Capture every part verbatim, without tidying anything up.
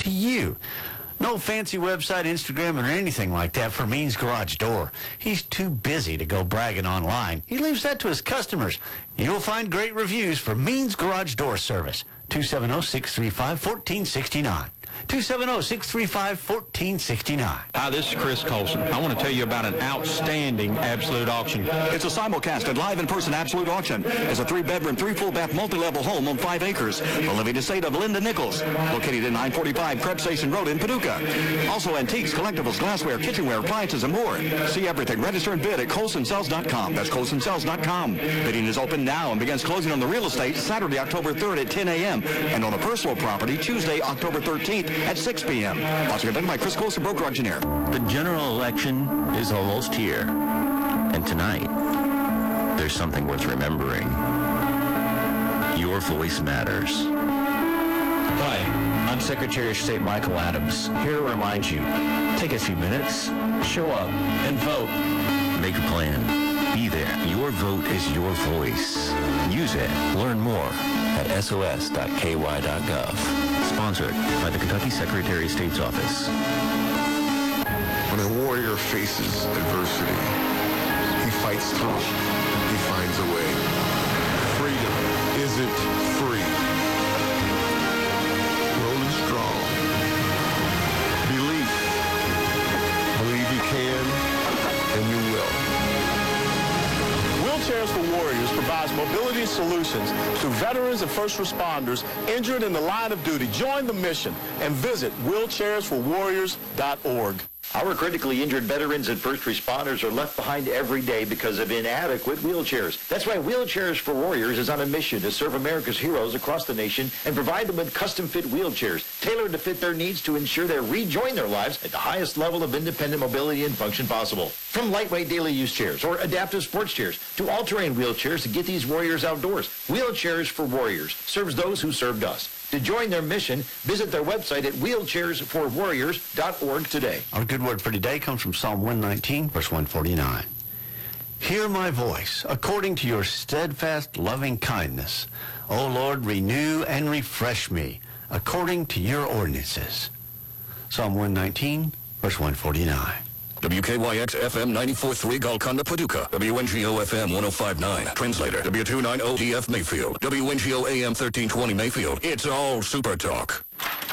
to you. No fancy website, Instagram, or anything like that for Means Garage Door. He's too busy to go bragging online. He leaves that to his customers. You'll find great reviews for Means Garage Door Service. two seven zero, six three five, one four six nine. two seven zero, six three five, one four six nine. Hi, this is Chris Colson. I want to tell you about an outstanding Absolute Auction. It's a simulcasted live in-person Absolute Auction. It's a three-bedroom, three-full-bath, multi-level home on five acres. The living estate of Linda Nichols, located in nine forty-five Krebs Station Road in Paducah. Also antiques, collectibles, glassware, kitchenware, appliances, and more. See everything. Register and bid at colson sells dot com. That's colson sells dot com. Bidding is open now and begins closing on the real estate Saturday, October third at ten a.m. and on the personal property Tuesday, October thirteenth at six p.m. Also conducted by Chris Colson, broker engineer. The general election is almost here, and tonight, there's something worth remembering. Your voice matters. Hi, I'm Secretary of State Michael Adams, here to remind you, take a few minutes, show up, and vote. Make a plan. Be there. Your vote is your voice. Use it. Learn more at S O S dot K Y dot gov. Sponsored by the Kentucky Secretary of State's Office. When a warrior faces adversity, he fights through it. He finds a way. Freedom isn't free. Rolling strong. Belief. Believe you can, and you will. Wheelchairs for Warriors provides mobility solutions to veterans and first responders injured in the line of duty. Join the mission and visit wheelchairs for warriors dot org. Our critically injured veterans and first responders are left behind every day because of inadequate wheelchairs. That's why Wheelchairs for Warriors is on a mission to serve America's heroes across the nation and provide them with custom-fit wheelchairs, tailored to fit their needs to ensure they rejoin their lives at the highest level of independent mobility and function possible. From lightweight daily use chairs or adaptive sports chairs to all-terrain wheelchairs to get these warriors outdoors, Wheelchairs for Warriors serves those who served us. To join their mission, visit their website at wheelchairs for warriors dot org today. Our good word for today comes from Psalm one nineteen, verse one forty-nine. Hear my voice, according to your steadfast loving kindness. O Lord, renew and refresh me, according to your ordinances. Psalm one nineteen, verse one forty-nine. W K Y X F M ninety-four point three Golconda, Paducah. W N G O F M one oh five point nine. Translator. W two ninety D F Mayfield. W N G O A M thirteen twenty Mayfield. It's all Super Talk.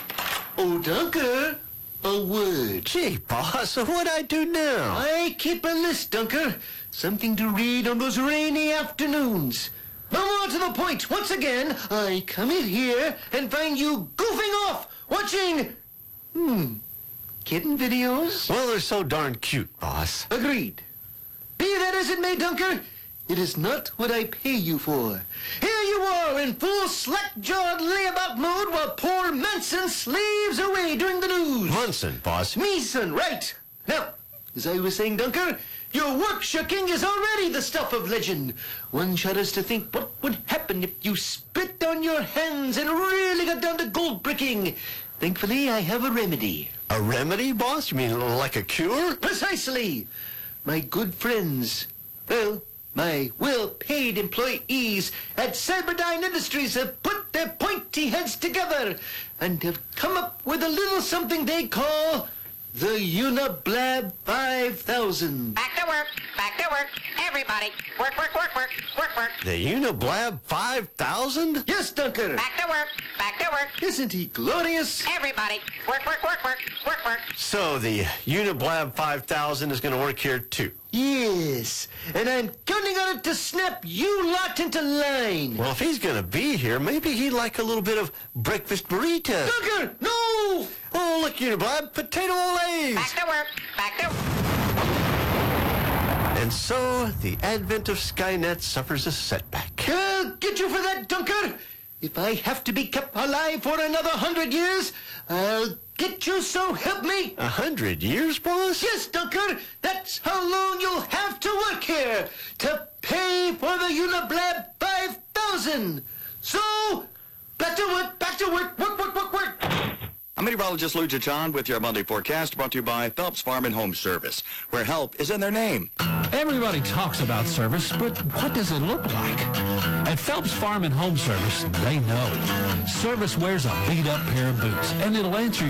Oh, Dunker, a word. Gee, boss, what'd I do now? I keep a list, Dunker. Something to read on those rainy afternoons. Now more to the point. Once again, I come in here and find you goofing off, watching... Hmm... kitten videos? Well, they're so darn cute, boss. Agreed. Be that as it may, Dunker, it is not what I pay you for. Here you are in full slack-jawed layabout mode while poor Manson slaves away during the news. Munson, boss. Meeson, right. Now, as I was saying, Dunker, your work shucking is already the stuff of legend. One shudders to think what would happen if you spit on your hands and really got down to gold bricking. Thankfully, I have a remedy. A remedy, boss? You mean like a cure? Precisely. My good friends, well, my well-paid employees at Cyberdyne Industries have put their pointy heads together and have come up with a little something they call the Uniblab five thousand. Back to work, back to work, everybody. Work, work, work, work, work, work. The Uniblab five thousand? Yes, Dunker. Back to work, back to work. Isn't he glorious? Everybody. Work, work, work, work, work, work. So the Uniblab five thousand is going to work here too? Yes, and I'm counting on it to snap you lot into line. Well, if he's going to be here, maybe he'd like a little bit of breakfast burrito. Dunker, no! Oh, look, Uniblab, potato olays. Back to work, back to And so the advent of Skynet suffers a setback. I'll get you for that, Dunker. If I have to be kept alive for another hundred years, I'll get you, so help me. A hundred years, boss? Yes, Dunker. That's how long you'll have to work here to pay for the Uniblab five thousand. So, back to work, back to work, work, work, work, work. I'm meteorologist Lou John with your Monday forecast, brought to you by Phelps Farm and Home Service, where help is in their name. Everybody talks about service, but what does it look like? At Phelps Farm and Home Service, they know. Service wears a beat-up pair of boots, and it'll answer